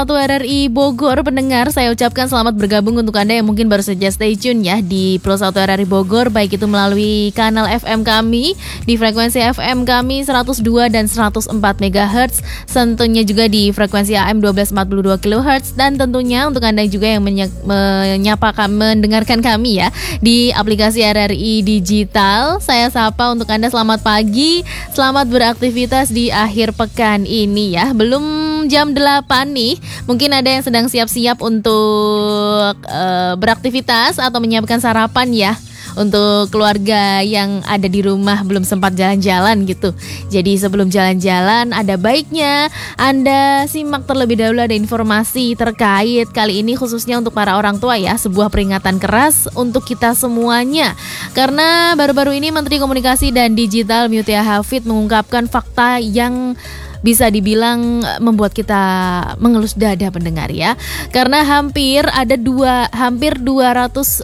Satu RRI Bogor, pendengar, saya ucapkan selamat bergabung untuk Anda yang mungkin baru saja stay tune ya di Plus 1 RRI Bogor, baik itu melalui kanal FM kami di frekuensi FM kami 102 dan 104 MHz, tentunya juga di frekuensi AM 1242 kHz, dan tentunya untuk Anda juga yang mendengarkan kami ya di aplikasi RRI Digital. Saya sapa untuk Anda, selamat pagi, selamat beraktivitas di akhir pekan ini ya. Belum jam 8 nih, mungkin ada yang sedang siap-siap untuk beraktivitas atau menyiapkan sarapan ya, untuk keluarga yang ada di rumah belum sempat jalan-jalan gitu. Jadi sebelum jalan-jalan, ada baiknya Anda simak terlebih dahulu, ada informasi terkait kali ini khususnya untuk para orang tua ya, sebuah peringatan keras untuk kita semuanya. Karena baru-baru ini Menteri Komunikasi dan Digital Mutia Hafid mengungkapkan fakta yang bisa dibilang membuat kita mengelus dada, pendengar ya. Karena hampir 200